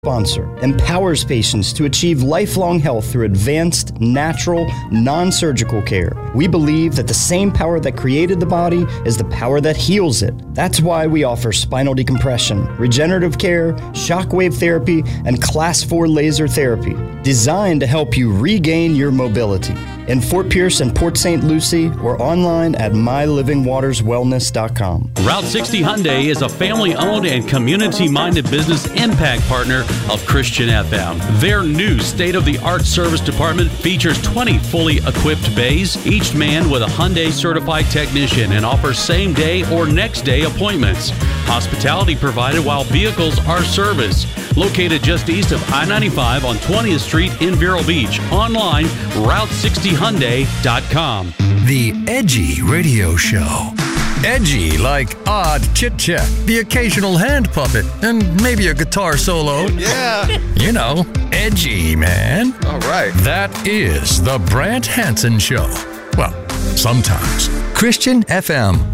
Sponsor empowers patients to achieve lifelong health through advanced, natural, non-surgical care. We believe that the same power that created the body is the power that heals it. That's why we offer spinal decompression, regenerative care, shockwave therapy, and Class 4 laser therapy, designed to help you regain your mobility. In Fort Pierce and Port St. Lucie, or online at mylivingwaterswellness.com. Route 60 Hyundai is a family-owned and community-minded business impact partner of Christian FM. Their new state-of-the-art service department features 20 fully equipped bays, each manned with a Hyundai certified technician, and offers same-day or next-day appointments. Hospitality provided while vehicles are serviced. Located just east of I-95 on 20th Street in Vero Beach. Online, Route60Hyundai.com. The Edgy Radio Show. Edgy like odd chit-chat, the occasional hand puppet, and maybe a guitar solo. Yeah. You know, edgy, man. All right. That is the Brant Hansen Show. Well, sometimes. Christian FM